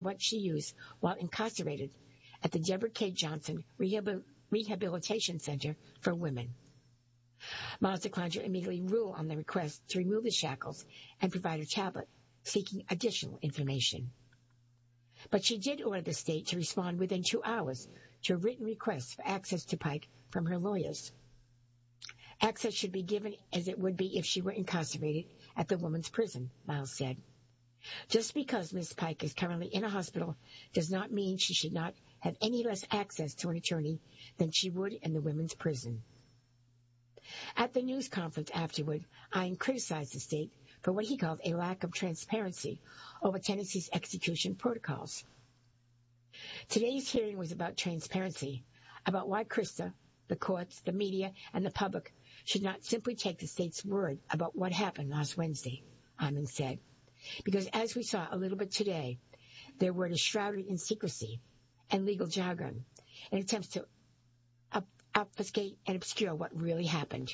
what she used while incarcerated at the Deborah K. Johnson Rehabilitation Center for Women. Miles declined to immediately rule on the request to remove the shackles and provide a tablet, seeking additional information. But she did order the state to respond within 2 hours to a written request for access to Pike from her lawyers. Access should be given as it would be if she were incarcerated at the woman's prison, Miles said. Just because Ms. Pike is currently in a hospital does not mean she should not have any less access to an attorney than she would in the women's prison. At the news conference afterward, Ian criticized the state for what he called a lack of transparency over Tennessee's execution protocols. Today's hearing was about transparency, about why Krista, the courts, the media, and the public should not simply take the state's word about what happened last Wednesday, Iman said. Because as we saw a little bit today, their word is shrouded in secrecy and legal jargon in attempts to obfuscate and obscure what really happened.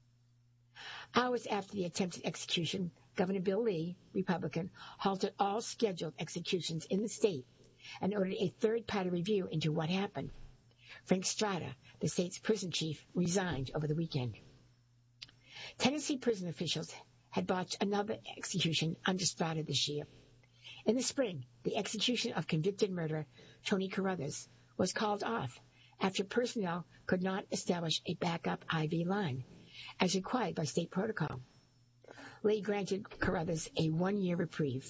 Hours after the attempted execution, Governor Bill Lee, Republican, halted all scheduled executions in the state and ordered a third-party review into what happened. Frank Strada, the state's prison chief, resigned over the weekend. Tennessee prison officials had botched another execution under Strada this year. In the spring, the execution of convicted murderer Tony Carruthers was called off after personnel could not establish a backup IV line, as required by state protocol. Lee granted Carruthers a 1-year reprieve.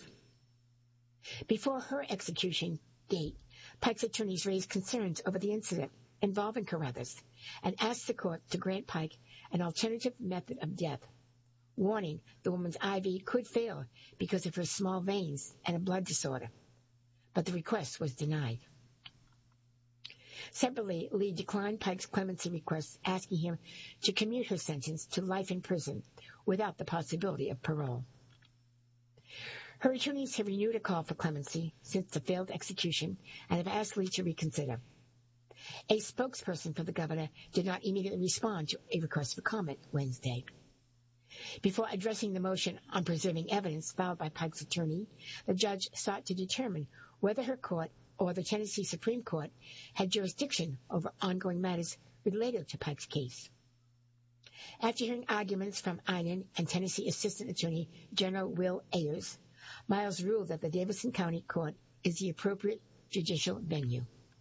Before her execution date, Pike's attorneys raised concerns over the incident involving Carruthers and asked the court to grant Pike an alternative method of death, warning the woman's IV could fail because of her small veins and a blood disorder. But the request was denied. Separately, Lee declined Pike's clemency request, asking him to commute her sentence to life in prison without the possibility of parole. Her attorneys have renewed a call for clemency since the failed execution and have asked Lee to reconsider. A spokesperson for the governor did not immediately respond to a request for comment Wednesday. Before addressing the motion on preserving evidence filed by Pike's attorney, the judge sought to determine whether her court or the Tennessee Supreme Court had jurisdiction over ongoing matters related to Pike's case. After hearing arguments from Inan and Tennessee Assistant Attorney General Will Ayers, Miles ruled that the Davidson County Court is the appropriate judicial venue.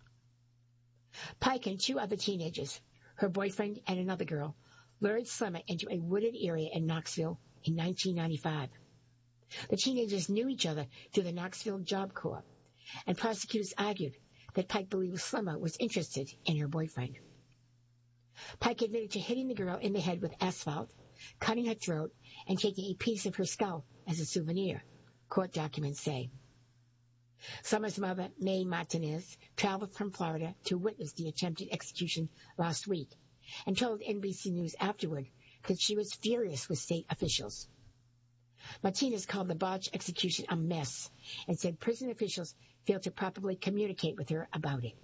Pike and 2 other teenagers, her boyfriend and another girl, lured Slemmer into a wooded area in Knoxville in 1995. The teenagers knew each other through the Knoxville Job Corps, and prosecutors argued that Pike believed Slemmer was interested in her boyfriend. Pike admitted to hitting the girl in the head with asphalt, cutting her throat, and taking a piece of her skull as a souvenir, court documents say. Slemmer's mother, Mae Martinez, traveled from Florida to witness the attempted execution last week and told NBC News afterward that she was furious with state officials. Martinez called the botched execution a mess and said prison officials failed to properly communicate with her about it.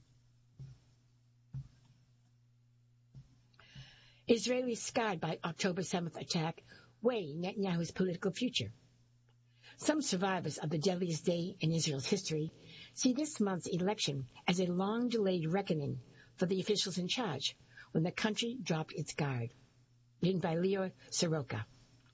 Israelis scarred by October 7th attack weigh Netanyahu's political future. Some survivors of the deadliest day in Israel's history see this month's election as a long-delayed reckoning for the officials in charge when the country dropped its guard. Written by Leo Soroka.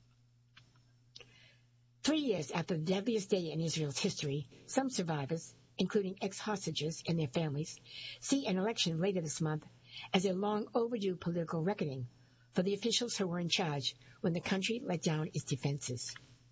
3 years after the deadliest day in Israel's history, some survivors, including ex-hostages and their families, see an election later this month as a long-overdue political reckoning for the officials who were in charge when the country let down its defenses.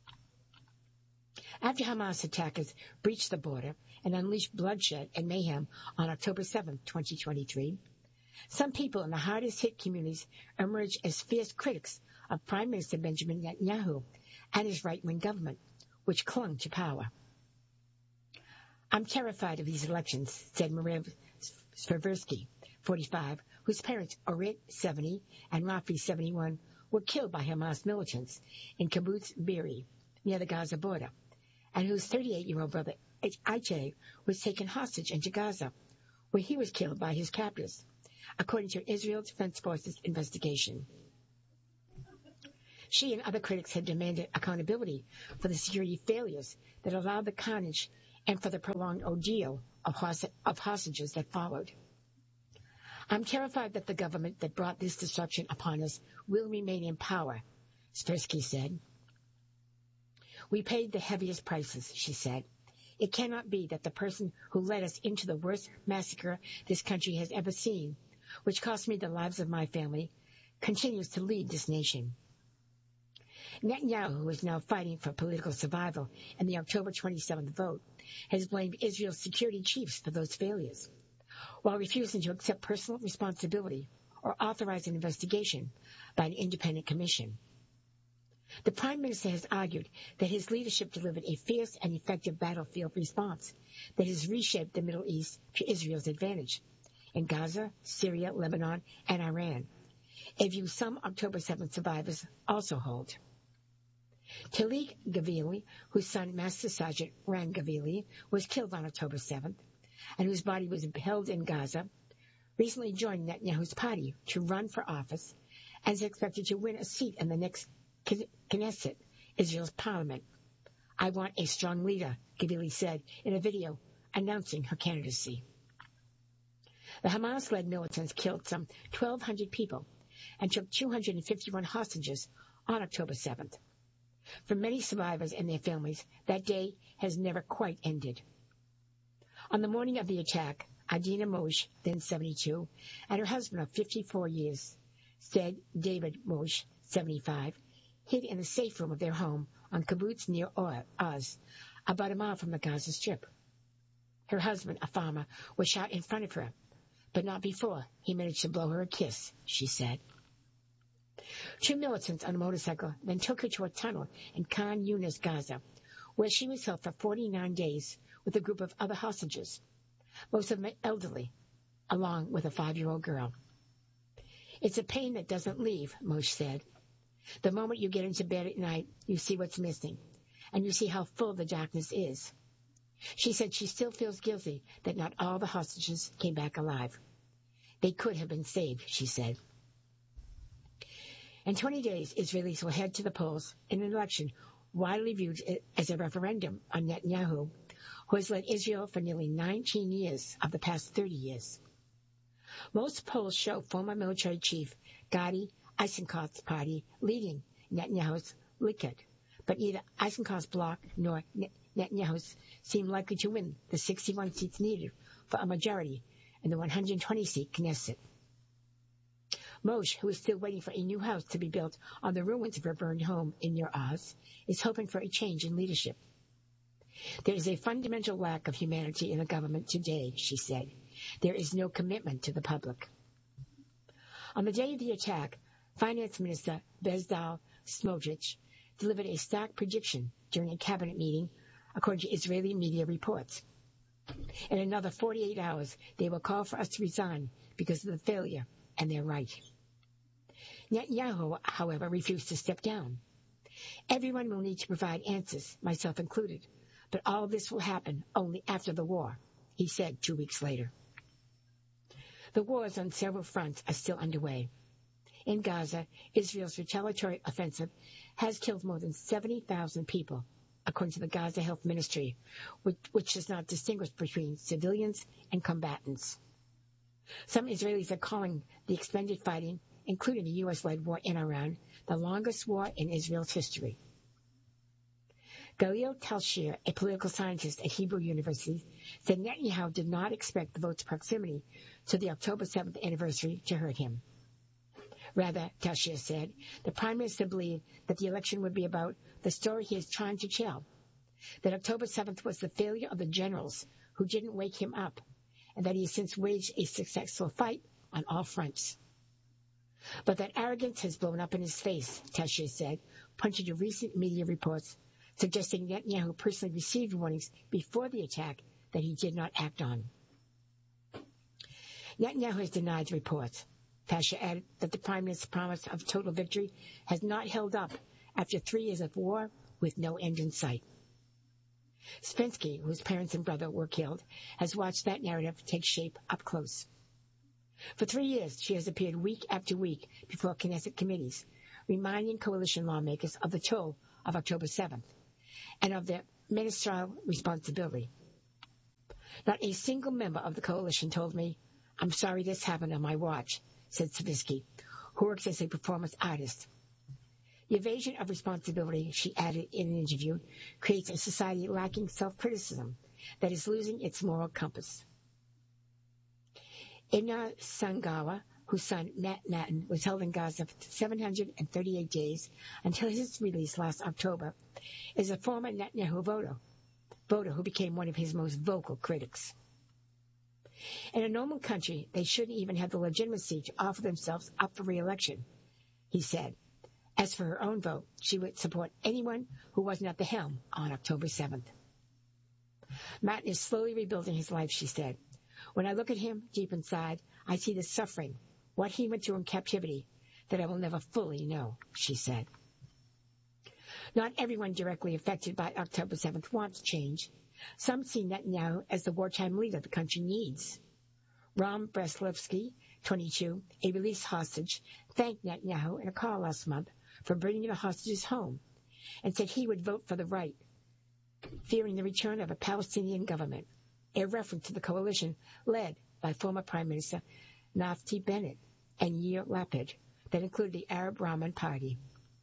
After Hamas attackers breached the border and unleashed bloodshed and mayhem on October 7, 2023, some people in the hardest-hit communities emerged as fierce critics of Prime Minister Benjamin Netanyahu and his right-wing government, which clung to power. I'm terrified of these elections, said Maria Sverversky, 45, whose parents, Orit, 70, and Rafi, 71, were killed by Hamas militants in Kibbutz Be'eri, near the Gaza border, and whose 38-year-old brother, Aiche, was taken hostage into Gaza, where he was killed by his captors, according to Israel Defense Forces investigation. She and other critics have demanded accountability for the security failures that allowed the carnage and for the prolonged ordeal of hostages that followed. I'm terrified that the government that brought this destruction upon us will remain in power, Svirsky said. We paid the heaviest prices, she said. It cannot be that the person who led us into the worst massacre this country has ever seen, which cost me the lives of my family, continues to lead this nation. Netanyahu, who is now fighting for political survival in the October 27th vote, has blamed Israel's security chiefs for those failures, while refusing to accept personal responsibility or authorize an investigation by an independent commission. The Prime Minister has argued that his leadership delivered a fierce and effective battlefield response that has reshaped the Middle East to Israel's advantage in Gaza, Syria, Lebanon, and Iran, a view some October 7th survivors also hold. Tariq Gavili, whose son, Master Sergeant Ran Gavili, was killed on October 7th, and whose body was held in Gaza, recently joined Netanyahu's party to run for office and is expected to win a seat in the next Knesset, Israel's parliament. I want a strong leader, Gavili said in a video announcing her candidacy. The Hamas-led militants killed some 1,200 people and took 251 hostages on October 7th. For many survivors and their families, that day has never quite ended. On the morning of the attack, Adina Moshe, then 72, and her husband of 54 years, said David Moshe, 75, hid in the safe room of their home on kibbutz near Oz, about a mile from the Gaza Strip. Her husband, a farmer, was shot in front of her, but not before he managed to blow her a kiss, she said. Two militants on a motorcycle then took her to a tunnel in Khan Yunis, Gaza, where she was held for 49 days with a group of other hostages, most of them elderly, along with a 5-year-old girl. It's a pain that doesn't leave, Moshe said. The moment you get into bed at night, you see what's missing, and you see how full the darkness is. She said she still feels guilty that not all the hostages came back alive. They could have been saved, she said. In 20 days, Israelis will head to the polls in an election widely viewed as a referendum on Netanyahu, who has led Israel for nearly 19 years of the past 30 years. Most polls show former military chief Gadi Eisenkot's party leading Netanyahu's Likud, but neither Eisenkot's bloc nor Netanyahu's seem likely to win the 61 seats needed for a majority in the 120-seat Knesset. Moshe, who is still waiting for a new house to be built on the ruins of her burned home in near Oz, is hoping for a change in leadership. There is a fundamental lack of humanity in the government today, she said. There is no commitment to the public. On the day of the attack, Finance Minister Bezalel Smotrich delivered a stark prediction during a cabinet meeting, according to Israeli media reports. In another 48 hours, they will call for us to resign because of the failure, and they're right. Netanyahu, however, refused to step down. Everyone will need to provide answers, myself included, but all this will happen only after the war, he said 2 weeks later. The wars on several fronts are still underway. In Gaza, Israel's retaliatory offensive has killed more than 70,000 people, according to the Gaza Health Ministry, which does not distinguish between civilians and combatants. Some Israelis are calling the expended fighting, including the U.S.-led war in Iran, the longest war in Israel's history. Galil Talshir, a political scientist at Hebrew University, said Netanyahu did not expect the vote's proximity to the October 7th anniversary to hurt him. Rather, Talshir said, the Prime Minister believed that the election would be about the story he is trying to tell, that October 7th was the failure of the generals who didn't wake him up, and that he has since waged a successful fight on all fronts. But that arrogance has blown up in his face, Talshir said, pointing to recent media reports suggesting Netanyahu personally received warnings before the attack that he did not act on. Netanyahu has denied the reports. Talshir added that the Prime Minister's promise of total victory has not held up after 3 years of war with no end in sight. Svirsky, whose parents and brother were killed, has watched that narrative take shape up close. For 3 years, she has appeared week after week before Knesset committees, reminding coalition lawmakers of the toll of October 7th and of their ministerial responsibility. Not a single member of the coalition told me, "I'm sorry this happened on my watch," said Savitsky, who works as a performance artist. The evasion of responsibility, she added in an interview, creates a society lacking self-criticism that is losing its moral compass. Imna Sangawa, whose son Matt Nathan was held in Gaza for 738 days until his release last October, is a former Netanyahu voter who became one of his most vocal critics. In a normal country, they shouldn't even have the legitimacy to offer themselves up for re-election, he said. As for her own vote, she would support anyone who wasn't at the helm on October 7th. Matt is slowly rebuilding his life, she said. When I look at him deep inside, I see the suffering, what he went through in captivity, that I will never fully know, she said. Not everyone directly affected by October 7th wants change. Some see Netanyahu as the wartime leader the country needs. Ram Breslevsky, 22, a released hostage, thanked Netanyahu in a call last month for bringing the hostages home and said he would vote for the right, fearing the return of a Palestinian government, a reference to the coalition led by former Prime Minister Naftali Bennett and Yair Lapid that included the Arab Rahman Party.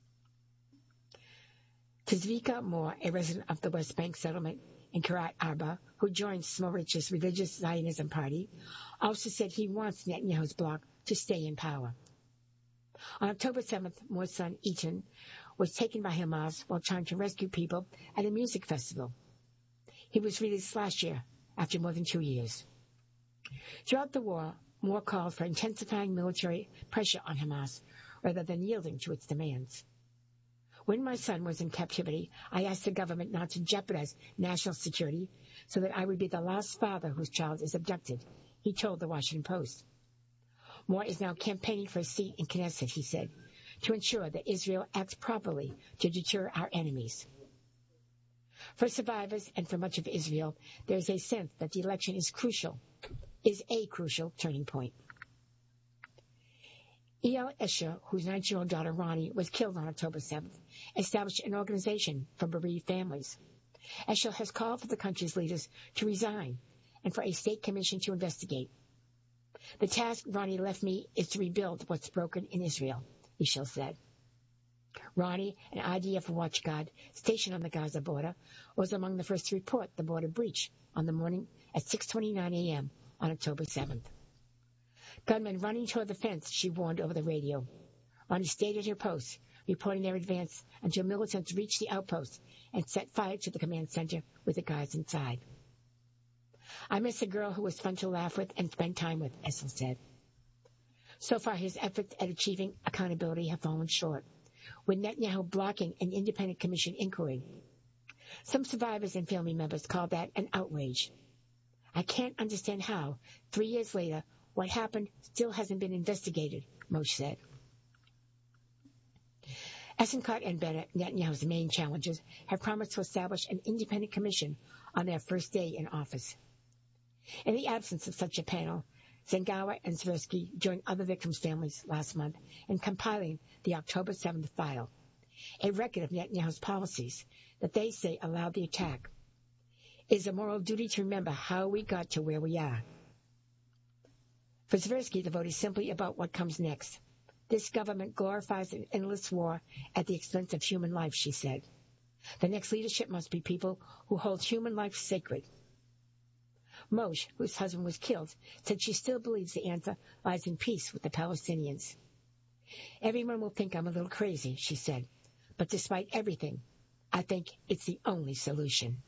Tzvika Moore, a resident of the West Bank settlement in Kiryat Arba, who joined Smotrich's religious Zionism party, also said he wants Netanyahu's bloc to stay in power. On October 7th, Moore's son, Eitan, was taken by Hamas while trying to rescue people at a music festival. He was released last year after more than 2 years. Throughout the war, Moore called for intensifying military pressure on Hamas rather than yielding to its demands. When my son was in captivity, I asked the government not to jeopardize national security so that I would be the last father whose child is abducted, he told the Washington Post. Moore is now campaigning for a seat in Knesset, he said, to ensure that Israel acts properly to deter our enemies. For survivors and for much of Israel, there is a sense that the election is a crucial turning point. E.L. Escher, whose 9-year-old daughter Ronnie was killed on October 7th, established an organization for bereaved families. Escher has called for the country's leaders to resign and for a state commission to investigate. The task Ronnie left me is to rebuild what's broken in Israel, Escher said. Ronnie, an IDF watchguard stationed on the Gaza border, was among the first to report the border breach on the morning at 6:29 a.m. on October 7th. Gunmen running toward the fence, she warned over the radio. Ronnie stayed at her post, reporting their advance until militants reached the outpost and set fire to the command center with the guards inside. I miss a girl who was fun to laugh with and spend time with, Essel said. So far, his efforts at achieving accountability have fallen short, with Netanyahu blocking an independent commission inquiry. Some survivors and family members call that an outrage. I can't understand how, 3 years later, what happened still hasn't been investigated, Moshe said. Eisenkot and Bennett, Netanyahu's main challengers, have promised to establish an independent commission on their first day in office. In the absence of such a panel, Sangawa and Tversky joined other victims' families last month in compiling the October 7th file, a record of Netanyahu's policies that they say allowed the attack. It is a moral duty to remember how we got to where we are. For Tversky, the vote is simply about what comes next. This government glorifies an endless war at the expense of human life, she said. The next leadership must be people who hold human life sacred. Moshe, whose husband was killed, said she still believes the answer lies in peace with the Palestinians. Everyone will think I'm a little crazy, she said, but despite everything, I think it's the only solution.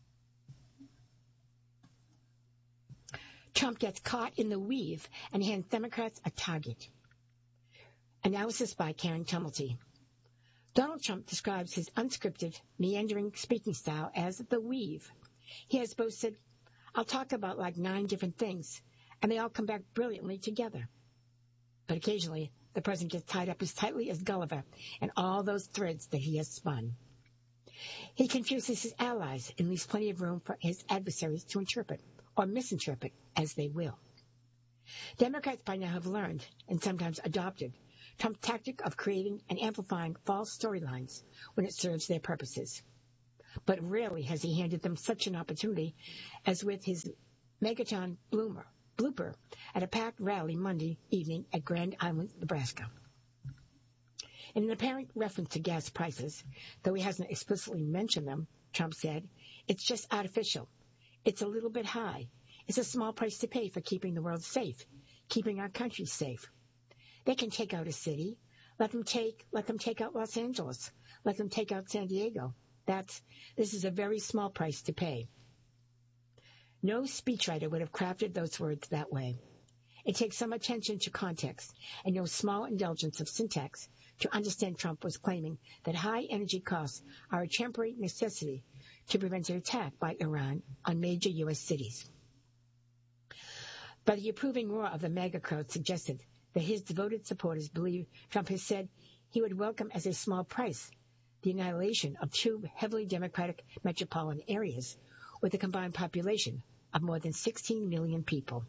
Trump gets caught in the weave and hands Democrats a target. Analysis by Karen Tumulty. Donald Trump describes his unscripted, meandering speaking style as the weave. He has boasted, I'll talk about like 9 different things, and they all come back brilliantly together. But occasionally, the president gets tied up as tightly as Gulliver in all those threads that he has spun. He confuses his allies and leaves plenty of room for his adversaries to interpret or misinterpret as they will. Democrats by now have learned, and sometimes adopted, Trump's tactic of creating and amplifying false storylines when it serves their purposes. But rarely has he handed them such an opportunity as with his Megaton blooper at a packed rally Monday evening at Grand Island, Nebraska. In an apparent reference to gas prices, though he hasn't explicitly mentioned them, Trump said, "It's just artificial. It's a little bit high. It's a small price to pay for keeping the world safe, keeping our country safe. They can take out a city. Let them take out Los Angeles. Let them take out San Diego. This is a very small price to pay." No speechwriter would have crafted those words that way. It takes some attention to context and no small indulgence of syntax to understand Trump was claiming that high energy costs are a temporary necessity to prevent an attack by Iran on major U.S. cities. But the approving roar of the MAGA crowd suggested that his devoted supporters believe Trump has said he would welcome as a small price the annihilation of two heavily Democratic metropolitan areas with a combined population of more than 16 million people.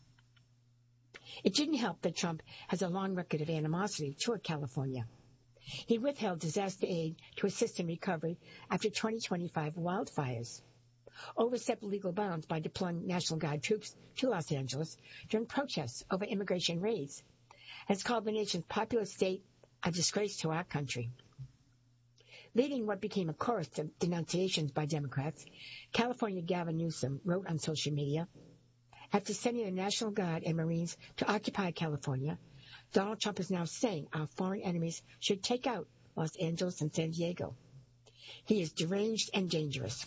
It didn't help that Trump has a long record of animosity toward California. He withheld disaster aid to assist in recovery after 2025 wildfires, overstepped legal bounds by deploying National Guard troops to Los Angeles during protests over immigration raids, has called the nation's populous state a disgrace to our country. Leading what became a chorus of denunciations by Democrats, California Gavin Newsom wrote on social media, "After sending the National Guard and Marines to occupy California, Donald Trump is now saying our foreign enemies should take out Los Angeles and San Diego. He is deranged and dangerous."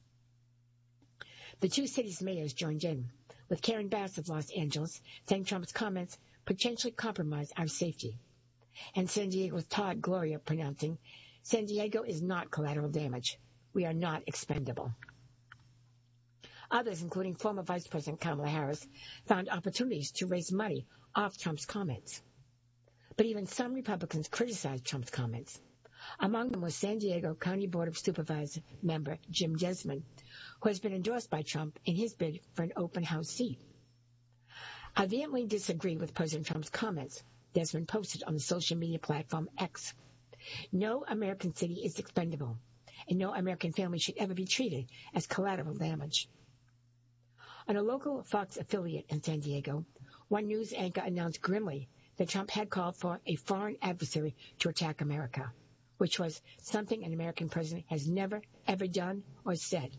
The two cities' mayors joined in, with Karen Bass of Los Angeles saying Trump's comments potentially compromise our safety, and San Diego's Todd Gloria pronouncing, "San Diego is not collateral damage. We are not expendable." Others, including former Vice President Kamala Harris, found opportunities to raise money off Trump's comments. But even some Republicans criticized Trump's comments. Among them was San Diego County Board of Supervisors member Jim Desmond, who has been endorsed by Trump in his bid for an open house seat. "I vehemently disagree with President Trump's comments," Desmond posted on the social media platform X. "No American city is expendable, and no American family should ever be treated as collateral damage." On a local Fox affiliate in San Diego, one news anchor announced grimly that Trump had called for a foreign adversary to attack America, which was something an American president has never, ever done or said.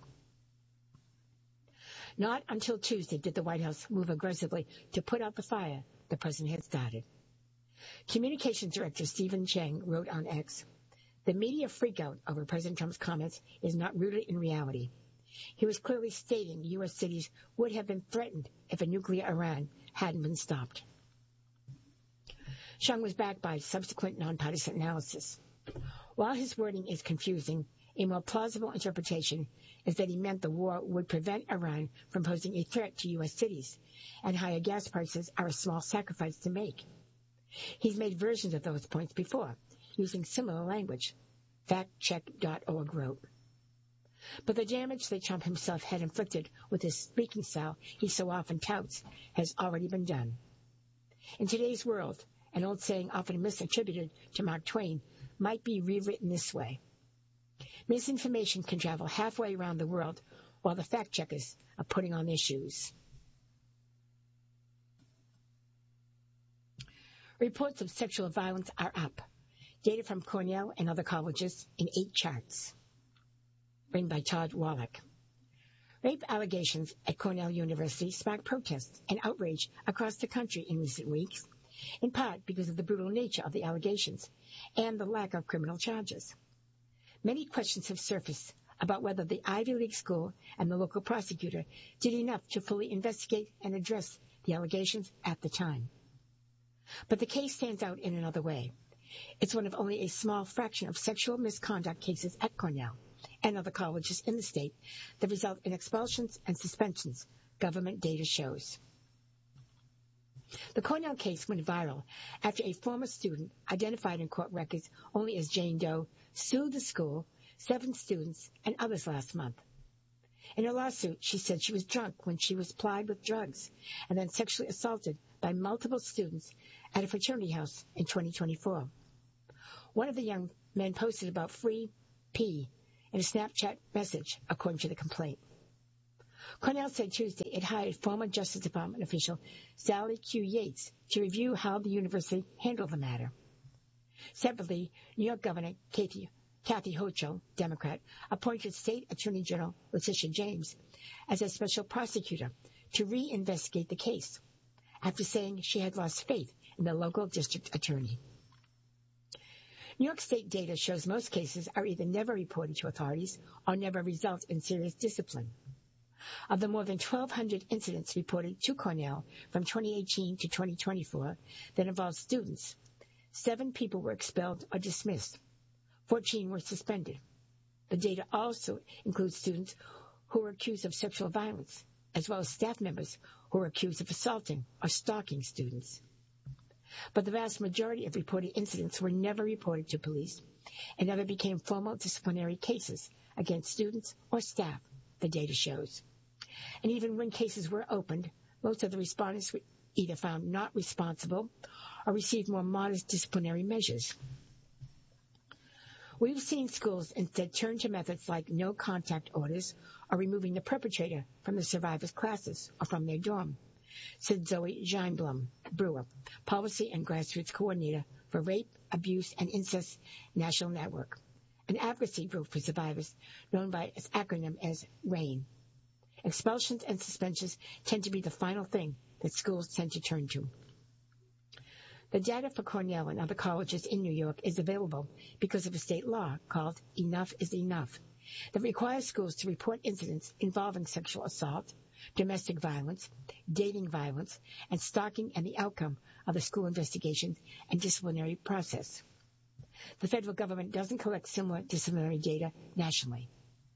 Not until Tuesday did the White House move aggressively to put out the fire the president had started. Communications Director Stephen Chang wrote on X, "The media freakout over President Trump's comments is not rooted in reality. He was clearly stating U.S. cities would have been threatened if a nuclear Iran hadn't been stopped." Chang was backed by subsequent nonpartisan analysis. While his wording is confusing, a more plausible interpretation is that he meant the war would prevent Iran from posing a threat to U.S. cities, and higher gas prices are a small sacrifice to make. He's made versions of those points before, using similar language, factcheck.org wrote. But the damage that Trump himself had inflicted with his speaking style he so often touts has already been done. In today's world, an old saying often misattributed to Mark Twain might be rewritten this way: misinformation can travel halfway around the world while the fact checkers are putting on their shoes. Reports of sexual violence are up. Data from Cornell and other colleges in 8 charts. Written by Todd Wallach. Rape allegations at Cornell University sparked protests and outrage across the country in recent weeks, in part because of the brutal nature of the allegations and the lack of criminal charges. Many questions have surfaced about whether the Ivy League school and the local prosecutor did enough to fully investigate and address the allegations at the time. But the case stands out in another way. It's one of only a small fraction of sexual misconduct cases at Cornell and other colleges in the state that result in expulsions and suspensions, government data shows. The Cornell case went viral after a former student, identified in court records only as Jane Doe, sued the school, 7 students, and others last month. In a lawsuit, she said she was drunk when she was plied with drugs and then sexually assaulted by multiple students at a fraternity house in 2024. One of the young men posted about free pee in a Snapchat message, according to the complaint. Cornell said Tuesday it hired former Justice Department official Sally Q. Yates to review how the university handled the matter. Separately, New York Governor Kathy Hochul, Democrat, appointed State Attorney General Letitia James as a special prosecutor to reinvestigate the case after saying she had lost faith in the local district attorney. New York State data shows most cases are either never reported to authorities or never result in serious discipline. Of the more than 1,200 incidents reported to Cornell from 2018 to 2024 that involved students, 7 people were expelled or dismissed. 14 were suspended. The data also includes students who were accused of sexual violence, as well as staff members who were accused of assaulting or stalking students. But the vast majority of reported incidents were never reported to police and never became formal disciplinary cases against students or staff, the data shows. And even when cases were opened, most of the respondents were either found not responsible or received more modest disciplinary measures. We've seen schools instead turn to methods like no contact orders or removing the perpetrator from the survivors' classes or from their dorm, said Zoe Geinblum Brewer, Policy and Grassroots Coordinator for Rape, Abuse, and Incest National Network, an advocacy group for survivors known by its acronym as RAIN. Expulsions and suspensions tend to be the final thing that schools tend to turn to. The data for Cornell and other colleges in New York is available because of a state law called Enough is Enough that requires schools to report incidents involving sexual assault, domestic violence, dating violence, and stalking and the outcome of the school investigation and disciplinary process. The federal government doesn't collect similar disciplinary data nationally.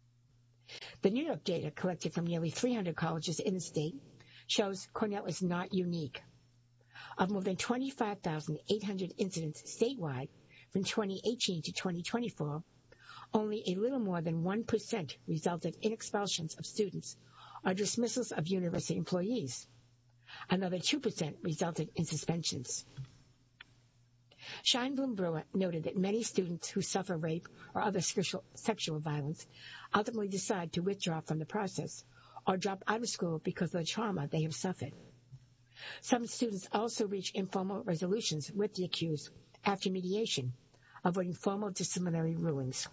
The New York data collected from nearly 300 colleges in the state shows Cornell is not unique. Of more than 25,800 incidents statewide from 2018 to 2024, only a little more than 1% resulted in expulsions of students or dismissals of university employees. Another 2% resulted in suspensions. Geinblum Brewer noted that many students who suffer rape or other sexual violence ultimately decide to withdraw from the process or drop out of school because of the trauma they have suffered. Some students also reach informal resolutions with the accused after mediation, avoiding formal disciplinary rulings.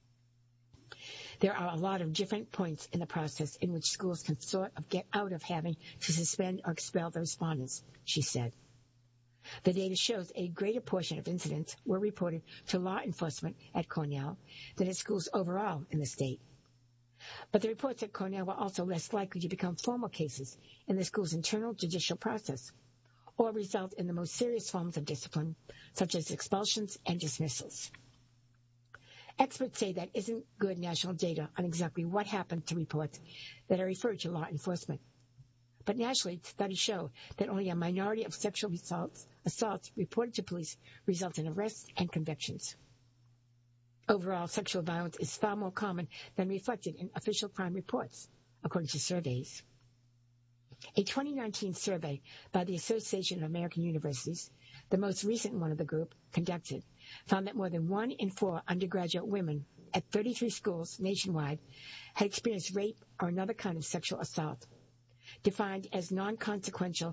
There are a lot of different points in the process in which schools can sort of get out of having to suspend or expel the respondents, she said. The data shows a greater portion of incidents were reported to law enforcement at Cornell than at schools overall in the state. But the reports at Cornell were also less likely to become formal cases in the school's internal judicial process or result in the most serious forms of discipline, such as expulsions and dismissals. Experts say that isn't good national data on exactly what happened to reports that are referred to law enforcement. But nationally, studies show that only a minority of sexual assaults reported to police result in arrests and convictions. Overall, sexual violence is far more common than reflected in official crime reports, according to surveys. A 2019 survey by the Association of American Universities, the most recent one of the group conducted, found that more than 1 in 4 undergraduate women at 33 schools nationwide had experienced rape or another kind of sexual assault, defined as non-consensual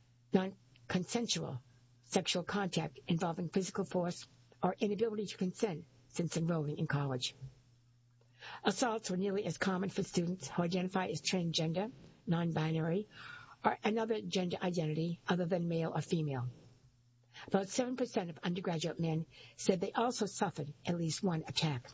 sexual contact involving physical force or inability to consent since enrolling in college. Assaults were nearly as common for students who identify as transgender, non-binary, or another gender identity other than male or female. About 7% of undergraduate men said they also suffered at least one attack.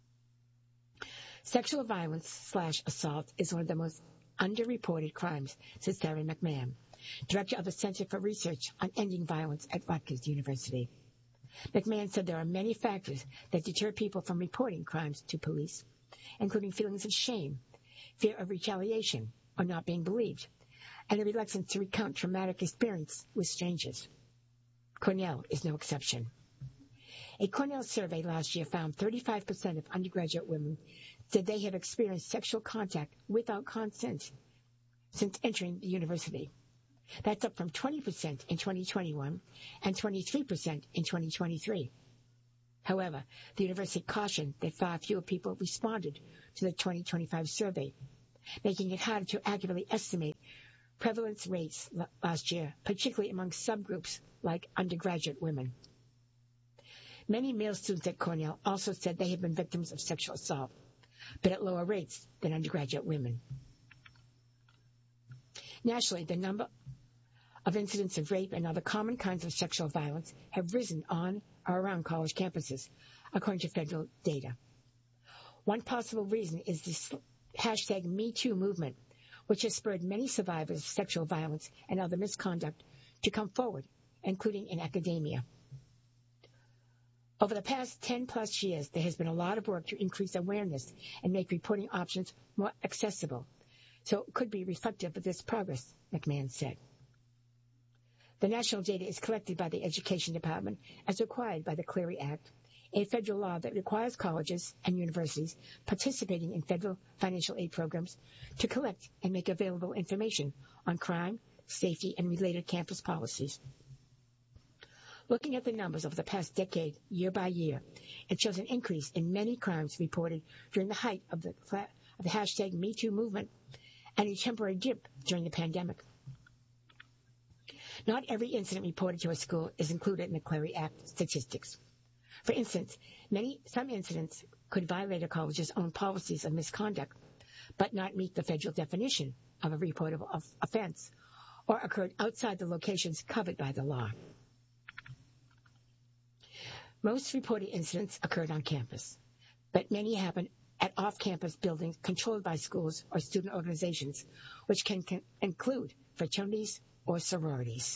Sexual violence/assault is one of the most underreported crimes, said Sarah McMahon, director of the Center for Research on Ending Violence at Rutgers University. McMahon said there are many factors that deter people from reporting crimes to police, including feelings of shame, fear of retaliation, or not being believed, and a reluctance to recount traumatic experience with strangers. Cornell is no exception. A Cornell survey last year found 35% of undergraduate women said they have experienced sexual contact without consent since entering the university. That's up from 20% in 2021 and 23% in 2023. However, the university cautioned that far fewer people responded to the 2025 survey, making it harder to accurately estimate prevalence rates last year, particularly among subgroups like undergraduate women. Many male students at Cornell also said they had been victims of sexual assault, but at lower rates than undergraduate women. Nationally, the number of incidents of rape and other common kinds of sexual violence have risen on or around college campuses, according to federal data. One possible reason is this hashtag #MeToo movement, which has spurred many survivors of sexual violence and other misconduct to come forward, including in academia. Over the past 10-plus years, there has been a lot of work to increase awareness and make reporting options more accessible, so it could be reflective of this progress, McMahon said. The national data is collected by the Education Department as required by the Clery Act, a federal law that requires colleges and universities participating in federal financial aid programs to collect and make available information on crime, safety, and related campus policies. Looking at the numbers over the past decade, year by year, it shows an increase in many crimes reported during the height of the hashtag #MeToo movement and a temporary dip during the pandemic. Not every incident reported to a school is included in the Clery Act statistics. For instance, some incidents could violate a college's own policies of misconduct, but not meet the federal definition of a reportable offense, or occurred outside the locations covered by the law. Most reported incidents occurred on campus, but many happened at off-campus buildings controlled by schools or student organizations, which can include fraternities or sororities.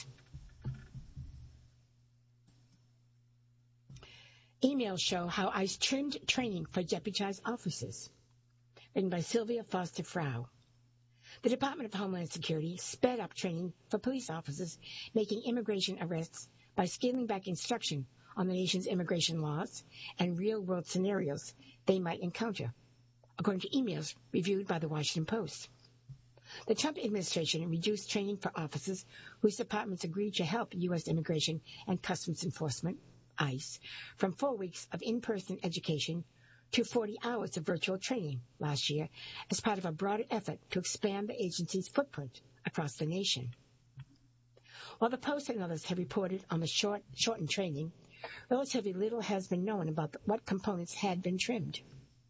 Emails show how ICE trimmed training for deputized officers. Written by Sylvia Foster Frau. The Department of Homeland Security sped up training for police officers making immigration arrests by scaling back instruction on the nation's immigration laws and real-world scenarios they might encounter, according to emails reviewed by the Washington Post. The Trump administration reduced training for officers whose departments agreed to help U.S. Immigration and Customs Enforcement, ICE, from 4 weeks of in-person education to 40 hours of virtual training last year as part of a broader effort to expand the agency's footprint across the nation. While the Post and others have reported on the shortened training, relatively little has been known about what components had been trimmed.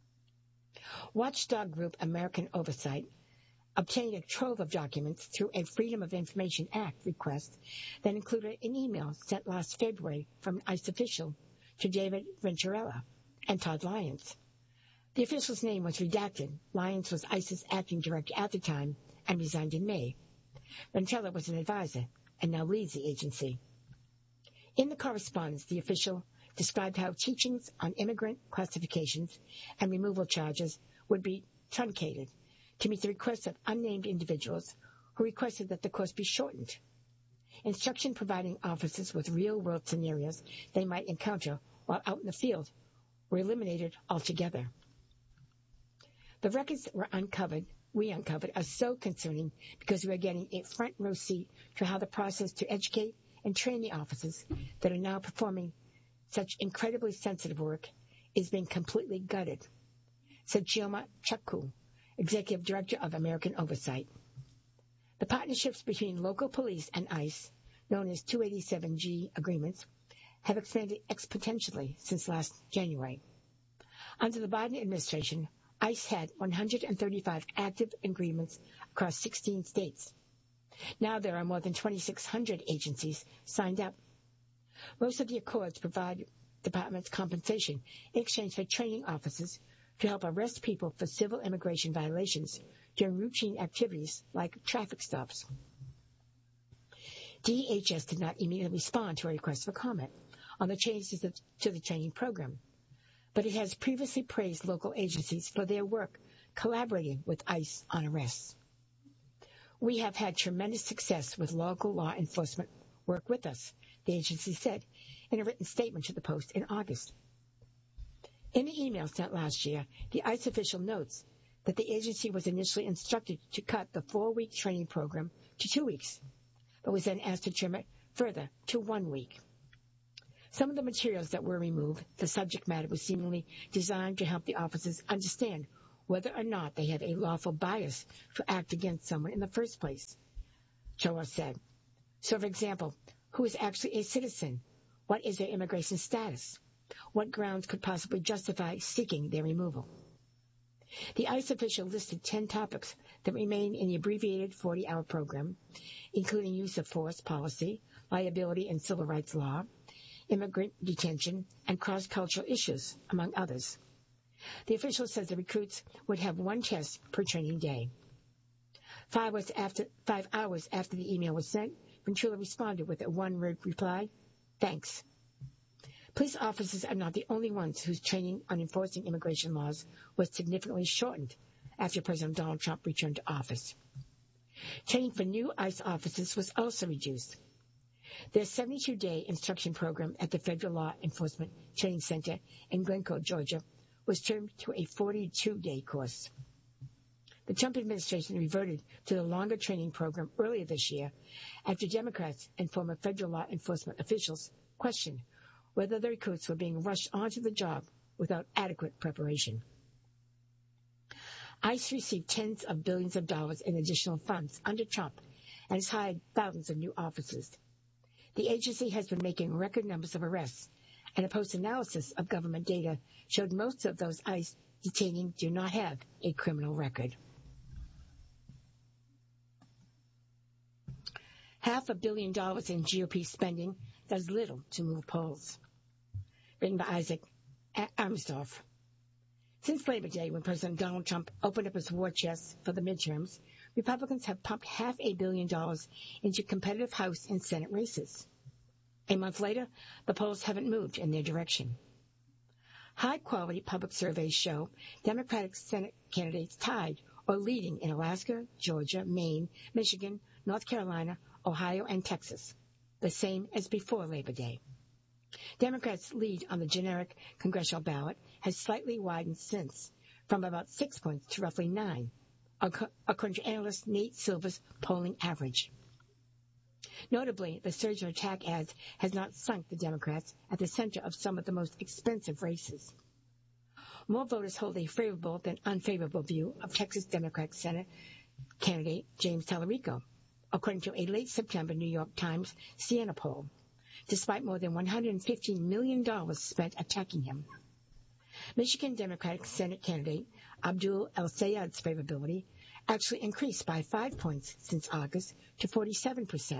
Watchdog group American Oversight obtained a trove of documents through a Freedom of Information Act request that included an email sent last February from an ICE official to David Venturella and Todd Lyons. The official's name was redacted. Lyons was ICE's acting director at the time and resigned in May. Venturella was an advisor and now leads the agency. In the correspondence, the official described how teachings on immigrant classifications and removal charges would be truncated to meet the requests of unnamed individuals who requested that the course be shortened. Instruction providing officers with real-world scenarios they might encounter while out in the field were eliminated altogether. The records we uncovered are so concerning because we are getting a front-row seat to how the process to educate and train the officers that are now performing such incredibly sensitive work is being completely gutted, said Chioma Chukwu, Executive Director of American Oversight. The partnerships between local police and ICE, known as 287G agreements, have expanded exponentially since last January. Under the Biden administration, ICE had 135 active agreements across 16 states. Now there are more than 2,600 agencies signed up. Most of the accords provide departments compensation in exchange for training officers to help arrest people for civil immigration violations during routine activities like traffic stops. DHS did not immediately respond to a request for comment on the changes to the training program, but it has previously praised local agencies for their work collaborating with ICE on arrests. We have had tremendous success with local law enforcement work with us, the agency said in a written statement to the Post in August. In the email sent last year, the ICE official notes that the agency was initially instructed to cut the 4-week training program to 2 weeks, but was then asked to trim it further to 1 week. Some of the materials that were removed, the subject matter was seemingly designed to help the officers understand whether or not they have a lawful bias to act against someone in the first place, Choa said. So, for example, who is actually a citizen? What is their immigration status? What grounds could possibly justify seeking their removal? The ICE official listed 10 topics that remain in the abbreviated 40-hour program, including use of force policy, liability and civil rights law, immigrant detention, and cross-cultural issues, among others. The official says the recruits would have one test per training day. 5 hours after the email was sent, Ventura responded with a one-word reply, "Thanks." Police officers are not the only ones whose training on enforcing immigration laws was significantly shortened after President Donald Trump returned to office. Training for new ICE officers was also reduced. Their 72-day instruction program at the Federal Law Enforcement Training Center in Glencoe, Georgia, was turned to a 42-day course. The Trump administration reverted to the longer training program earlier this year after Democrats and former federal law enforcement officials questioned whether the recruits were being rushed onto the job without adequate preparation. ICE received tens of billions of dollars in additional funds under Trump and has hired thousands of new officers. The agency has been making record numbers of arrests, and a post-analysis of government data showed most of those ICE detaining do not have a criminal record. $500 million in GOP spending does little to move polls. Written by Isaac Armsdorf. Since Labor Day, when President Donald Trump opened up his war chest for the midterms, Republicans have pumped $500 million into competitive House and Senate races. A month later, the polls haven't moved in their direction. High-quality public surveys show Democratic Senate candidates tied or leading in Alaska, Georgia, Maine, Michigan, North Carolina, Ohio, and Texas, the same as before Labor Day. Democrats' lead on the generic congressional ballot has slightly widened since, from about 6 points to roughly 9, according to analyst Nate Silver's polling average. Notably, the surge in attack ads has not sunk the Democrats at the center of some of the most expensive races. More voters hold a favorable than unfavorable view of Texas Democratic Senate candidate James Tallarico, according to a late September New York Times Siena poll, despite more than $115 million spent attacking him. Michigan Democratic Senate candidate Abdul El-Sayed's favorability actually increased by 5 points since August to 47%.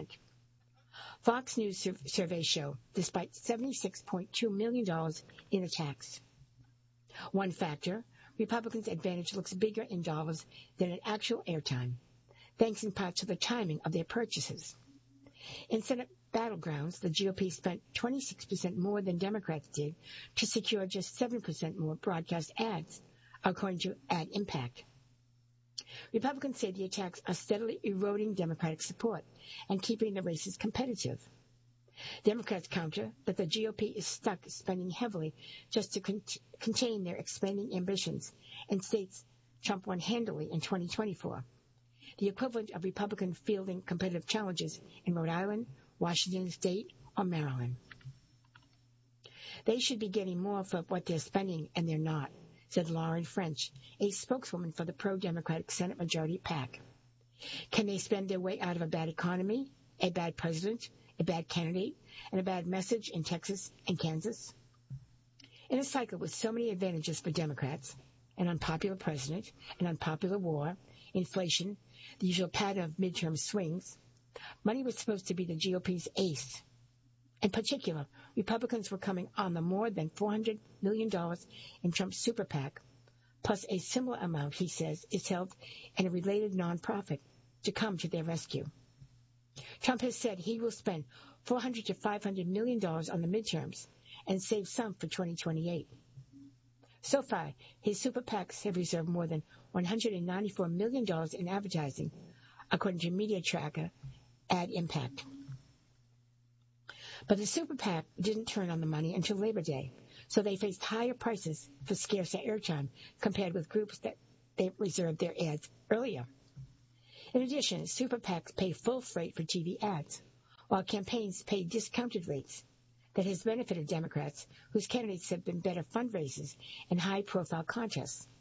Fox News surveys show, despite $76.2 million in attacks. One factor, Republicans' advantage looks bigger in dollars than in actual airtime, thanks in part to the timing of their purchases. In Senate battlegrounds, the GOP spent 26% more than Democrats did to secure just 7% more broadcast ads, according to Ad Impact. Republicans say the attacks are steadily eroding Democratic support and keeping the races competitive. Democrats counter that the GOP is stuck spending heavily just to contain their expanding ambitions in states Trump won handily in 2024, the equivalent of Republican fielding competitive challenges in Rhode Island, Washington State, or Maryland. They should be getting more for what they're spending, and they're not, said Lauren French, a spokeswoman for the pro-Democratic Senate Majority PAC. Can they spend their way out of a bad economy, a bad president, a bad candidate, and a bad message in Texas and Kansas? In a cycle with so many advantages for Democrats, an unpopular president, an unpopular war, inflation, the usual pattern of midterm swings, money was supposed to be the GOP's ace. In particular, Republicans were coming on the more than $400 million in Trump's super PAC, plus a similar amount, he says, is held in a related nonprofit to come to their rescue. Trump has said he will spend $400 to $500 million on the midterms and save some for 2028. So far, his super PACs have reserved more than $194 million in advertising, according to media tracker Ad Impact. But the super PAC didn't turn on the money until Labor Day, so they faced higher prices for scarcer airtime compared with groups that they reserved their ads earlier. In addition, super PACs pay full freight for TV ads, while campaigns pay discounted rates. That has benefited Democrats, whose candidates have been better fundraisers in high-profile contests.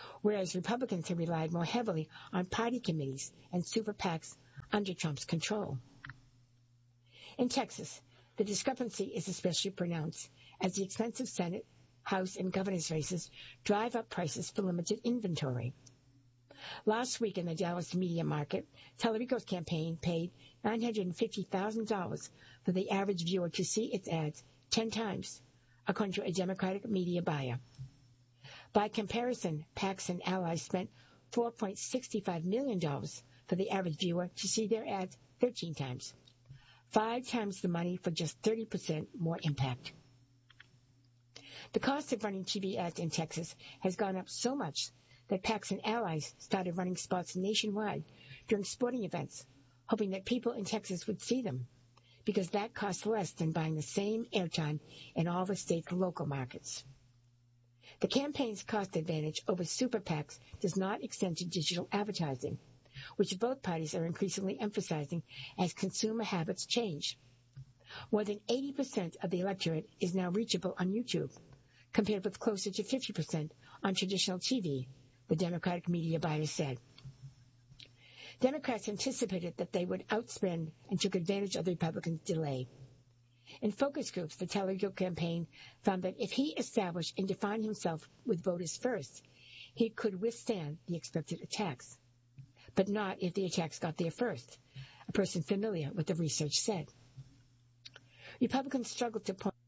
whereas Republicans have relied more heavily on party committees and super PACs under Trump's control. In Texas, the discrepancy is especially pronounced as the expensive Senate, House, and governor's races drive up prices for limited inventory. Last week in the Dallas media market, Telerico's campaign paid $950,000 for the average viewer to see its ads 10 times, according to a Democratic media buyer. By comparison, PACs and allies spent $4.65 million for the average viewer to see their ads 13 times, 5 times the money for just 30% more impact. The cost of running TV ads in Texas has gone up so much that PACs and allies started running spots nationwide during sporting events, hoping that people in Texas would see them, because that costs less than buying the same airtime in all the state's local markets. The campaign's cost advantage over super PACs does not extend to digital advertising, which both parties are increasingly emphasizing as consumer habits change. More than 80% of the electorate is now reachable on YouTube, compared with closer to 50% on traditional TV, the Democratic media buyer said. Democrats anticipated that they would outspend and took advantage of the Republicans' delay. In focus groups, the Telerico campaign found that if he established and defined himself with voters first, he could withstand the expected attacks, but not if the attacks got there first, a person familiar with the research said. Republicans struggled to point.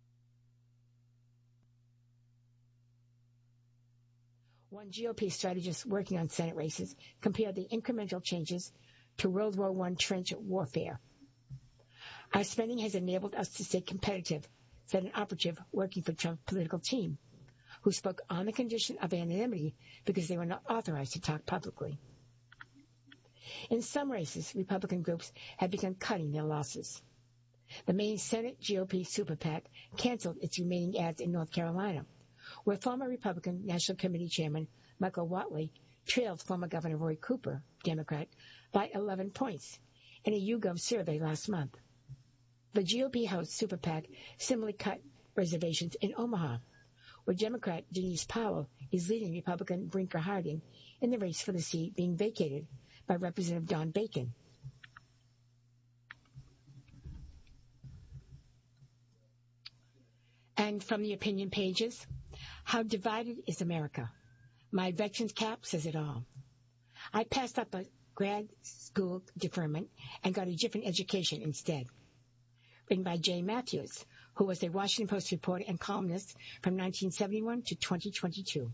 One GOP strategist working on Senate races compared the incremental changes to World War I trench warfare. Our spending has enabled us to stay competitive, said an operative working for Trump's political team, who spoke on the condition of anonymity because they were not authorized to talk publicly. In some races, Republican groups have begun cutting their losses. The main Senate GOP super PAC canceled its remaining ads in North Carolina, where former Republican National Committee Chairman Michael Whatley trailed former Governor Roy Cooper, Democrat, by 11 points in a YouGov survey last month. The GOP House super PAC similarly cut reservations in Omaha, where Democrat Denise Powell is leading Republican Brinker Harding in the race for the seat being vacated by Representative Don Bacon. And from the opinion pages, how divided is America? My veterans cap says it all. I passed up a grad school deferment and got a different education instead. Written by Jay Matthews, who was a Washington Post reporter and columnist from 1971 to 2022.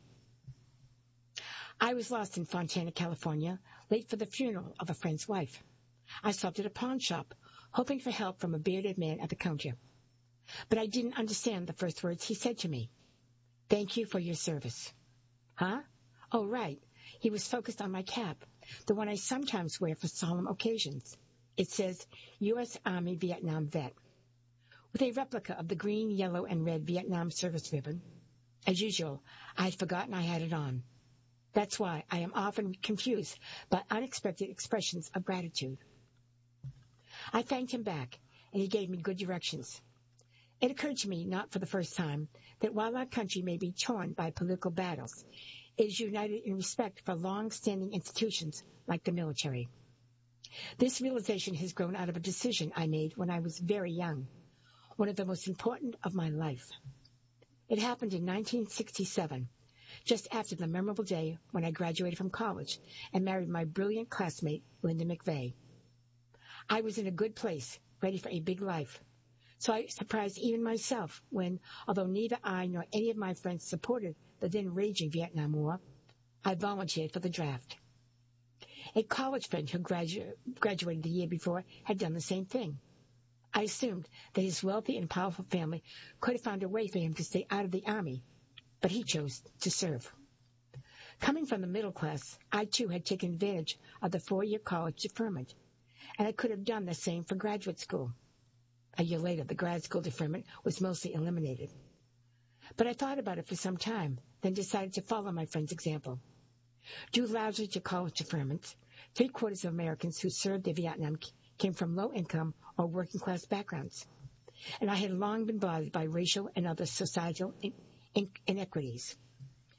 I was lost in Fontana, California, late for the funeral of a friend's wife. I stopped at a pawn shop, hoping for help from a bearded man at the counter. But I didn't understand the first words he said to me. Thank you for your service. Huh? Oh, right. He was focused on my cap, the one I sometimes wear for solemn occasions. It says, U.S. Army Vietnam Vet, with a replica of the green, yellow, and red Vietnam service ribbon. As usual, I had forgotten I had it on. That's why I am often confused by unexpected expressions of gratitude. I thanked him back, and he gave me good directions. It occurred to me, not for the first time, that while our country may be torn by political battles, it is united in respect for long-standing institutions like the military. This realization has grown out of a decision I made when I was very young, one of the most important of my life. It happened in 1967, just after the memorable day when I graduated from college and married my brilliant classmate, Linda McVeigh. I was in a good place, ready for a big life. So I surprised even myself when, although neither I nor any of my friends supported the then raging Vietnam War, I volunteered for the draft. A college friend who graduated the year before had done the same thing. I assumed that his wealthy and powerful family could have found a way for him to stay out of the Army, but he chose to serve. Coming from the middle class, I too had taken advantage of the 4-year college deferment, and I could have done the same for graduate school. A year later, the grad school deferment was mostly eliminated. But I thought about it for some time, then decided to follow my friend's example. Due largely to college deferments, 3/4 of Americans who served in Vietnam came from low-income or working-class backgrounds, and I had long been bothered by racial and other societal inequities.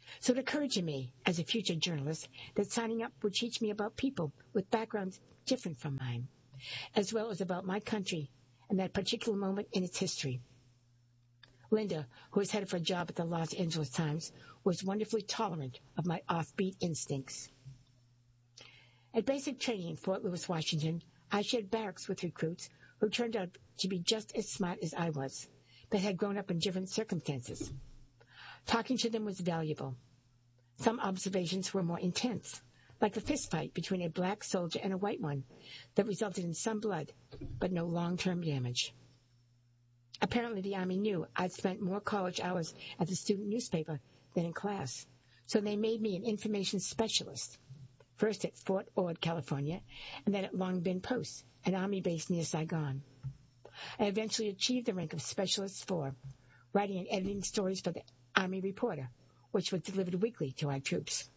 So it occurred to me, as a future journalist, that signing up would teach me about people with backgrounds different from mine, as well as about my country and that particular moment in its history. Linda, who was headed for a job at the Los Angeles Times, was wonderfully tolerant of my offbeat instincts. At basic training in Fort Lewis, Washington, I shared barracks with recruits who turned out to be just as smart as I was, but had grown up in different circumstances. Talking to them was valuable. Some observations were more intense, like a fistfight between a black soldier and a white one that resulted in some blood, but no long-term damage. Apparently the Army knew I'd spent more college hours at the student newspaper than in class, so they made me an information specialist, first at Fort Ord, California, and then at Long Binh Post, an Army base near Saigon. I eventually achieved the rank of Specialist 4, writing and editing stories for the Army Reporter, which was delivered weekly to our troops.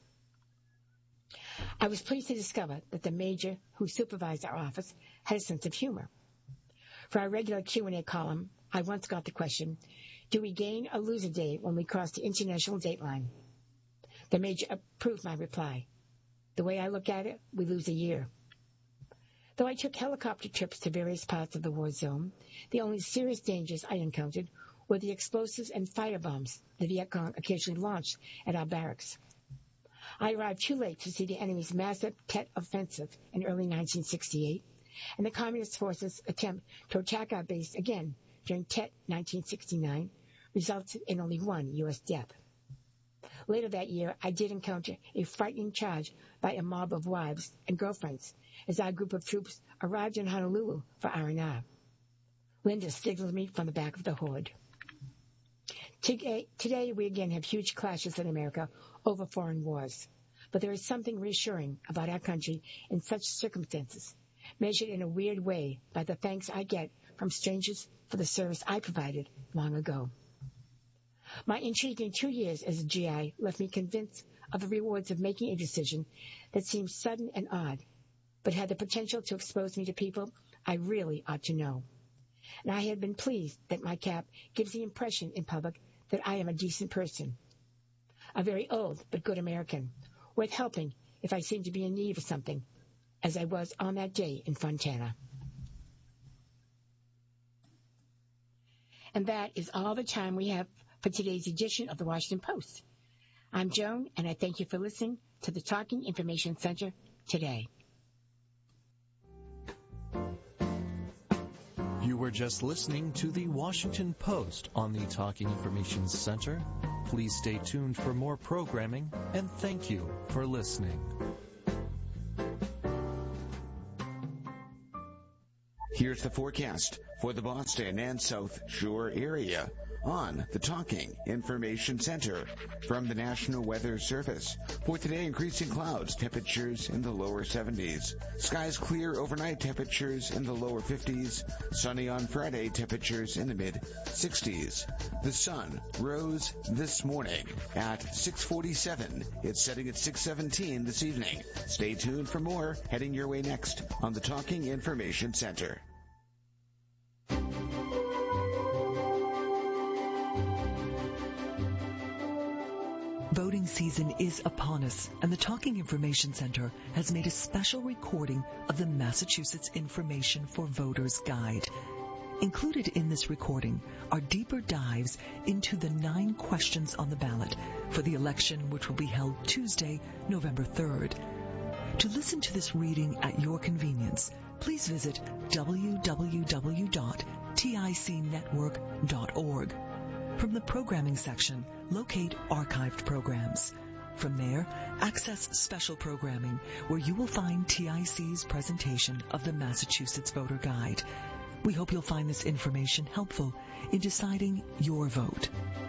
I was pleased to discover that the major who supervised our office had a sense of humor. For our regular Q&A column, I once got the question, do we gain or lose a day when we cross the international date line? The major approved my reply. The way I look at it, we lose a year. Though I took helicopter trips to various parts of the war zone, the only serious dangers I encountered were the explosives and firebombs the Viet Cong occasionally launched at our barracks. I arrived too late to see the enemy's massive Tet offensive in early 1968, and the Communist forces' attempt to attack our base again during Tet 1969 resulted in only one U.S. death. Later that year, I did encounter a frightening charge by a mob of wives and girlfriends as our group of troops arrived in Honolulu for R&R. Linda signaled me from the back of the horde. Today, we again have huge clashes in America over foreign wars, but there is something reassuring about our country in such circumstances, measured in a weird way by the thanks I get from strangers for the service I provided long ago. My intriguing 2 years as a GI left me convinced of the rewards of making a decision that seemed sudden and odd, but had the potential to expose me to people I really ought to know. And I had been pleased that my cap gives the impression in public that I am a decent person, a very old but good American, worth helping if I seem to be in need of something, as I was on that day in Fontana. And that is all the time we have for today's edition of the Washington Post. I'm Joan, and I thank you for listening to the Talking Information Center today. You were just listening to the Washington Post on the Talking Information Center. Please stay tuned for more programming, and thank you for listening. Here's the forecast for the Boston and South Shore area on the Talking Information Center from the National Weather Service. For today, increasing clouds, temperatures in the lower 70s. Skies clear overnight, temperatures in the lower 50s. Sunny on Friday, temperatures in the mid-60s. The sun rose this morning at 6:47. It's setting at 6:17 this evening. Stay tuned for more heading your way next on the Talking Information Center. Voting season is upon us, and the Talking Information Center has made a special recording of the Massachusetts Information for Voters Guide. Included in this recording are deeper dives into the 9 questions on the ballot for the election, which will be held Tuesday, November 3rd. To listen to this reading at your convenience, please visit www.ticnetwork.org. From the programming section, locate archived programs. From there, access special programming, where you will find TIC's presentation of the Massachusetts Voter Guide. We hope you'll find this information helpful in deciding your vote.